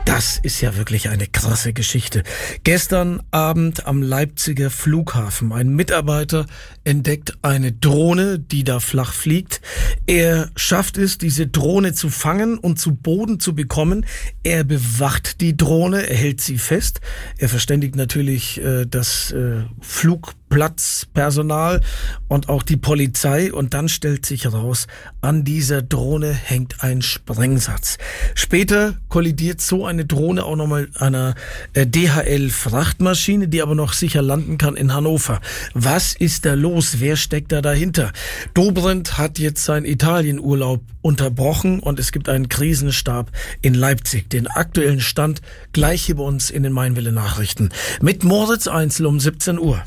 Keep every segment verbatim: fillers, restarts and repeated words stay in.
Das ist ja wirklich eine krasse Geschichte. Gestern Abend am Leipziger Flughafen. Ein Mitarbeiter entdeckt eine Drohne, die da flach fliegt. Er schafft es, diese Drohne zu fangen und zu Boden zu bekommen. Er bewacht die Drohne, er hält sie fest. Er verständigt natürlich äh, das äh, Flugplatzpersonal und auch die Polizei. Und dann stellt sich heraus, an dieser Drohne hängt ein Sprengsatz. Später kollidiert so eine Drohne auch nochmal einer äh, D H L-Frachtmaschine, die aber noch sicher landen kann in Hannover. Was ist da los? Wer steckt da dahinter? Dobrindt hat jetzt seinen Italienurlaub unterbrochen und es gibt einen Krisenstab in Leipzig. Den aktuellen Stand gleich hier bei uns in den Mainwelle Nachrichten. Mit Moritz Einzel um siebzehn Uhr.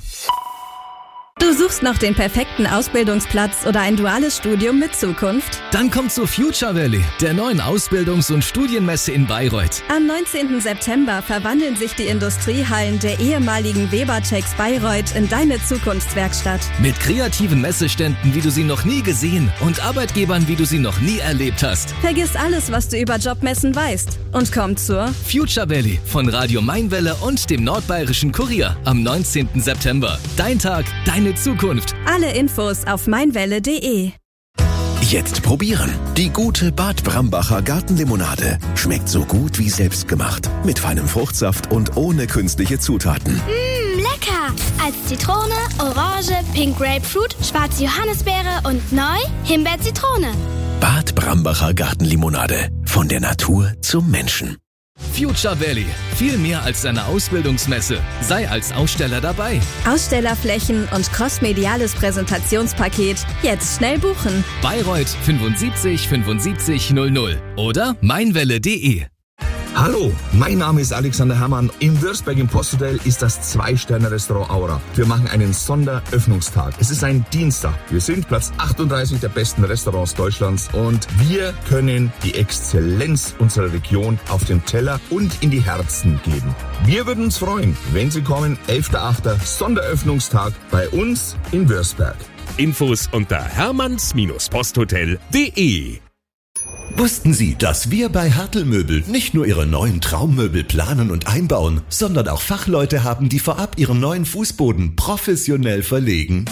Du suchst noch den perfekten Ausbildungsplatz oder ein duales Studium mit Zukunft? Dann komm zu Future Valley, der neuen Ausbildungs- und Studienmesse in Bayreuth. Am neunzehnten September verwandeln sich die Industriehallen der ehemaligen Weberchex Bayreuth in deine Zukunftswerkstatt. Mit kreativen Messeständen, wie du sie noch nie gesehen und Arbeitgebern, wie du sie noch nie erlebt hast. Vergiss alles, was du über Jobmessen weißt und komm zur Future Valley von Radio Mainwelle und dem Nordbayerischen Kurier am neunzehnten September. Dein Tag, deine Zukunft. Alle Infos auf mainwelle punkt de. Jetzt probieren. Die gute Bad Brambacher Gartenlimonade. Schmeckt so gut wie selbstgemacht. Mit feinem Fruchtsaft und ohne künstliche Zutaten. Mmm, lecker! Als Zitrone, Orange, Pink Grapefruit, schwarze Johannisbeere und neu Himbeer-Zitrone. Bad Brambacher Gartenlimonade. Von der Natur zum Menschen. Future Valley. Viel mehr als eine Ausbildungsmesse. Sei als Aussteller dabei. Ausstellerflächen und crossmediales Präsentationspaket. Jetzt schnell buchen. Bayreuth fünfundsiebzig fünfundsiebzig null null oder mainwelle punkt de. Hallo, mein Name ist Alexander Herrmann. In Würzburg im Posthotel ist das Zwei-Sterne-Restaurant Aura. Wir machen einen Sonderöffnungstag. Es ist ein Dienstag. Wir sind Platz achtunddreißig der besten Restaurants Deutschlands und wir können die Exzellenz unserer Region auf den Teller und in die Herzen geben. Wir würden uns freuen, wenn Sie kommen. elfter achter Sonderöffnungstag bei uns in Würzburg. Infos unter hermanns posthotel punkt de. Wussten Sie, dass wir bei Hertel Möbel nicht nur Ihre neuen Traummöbel planen und einbauen, sondern auch Fachleute haben, die vorab Ihren neuen Fußboden professionell verlegen?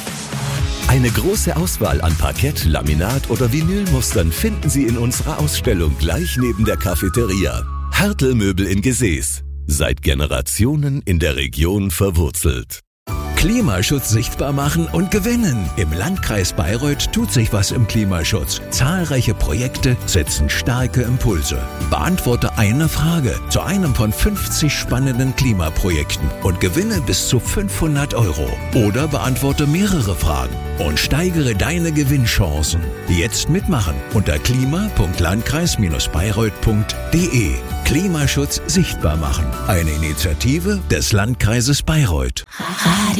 Eine große Auswahl an Parkett, Laminat oder Vinylmustern finden Sie in unserer Ausstellung gleich neben der Cafeteria. Hertel Möbel in Gesäß. Seit Generationen in der Region verwurzelt. Klimaschutz sichtbar machen und gewinnen. Im Landkreis Bayreuth tut sich was im Klimaschutz. Zahlreiche Projekte setzen starke Impulse. Beantworte eine Frage zu einem von fünfzig spannenden Klimaprojekten und gewinne bis zu fünfhundert Euro. Oder beantworte mehrere Fragen und steigere deine Gewinnchancen. Jetzt mitmachen unter klima punkt landkreis bayreuth punkt de. Klimaschutz sichtbar machen. Eine Initiative des Landkreises Bayreuth.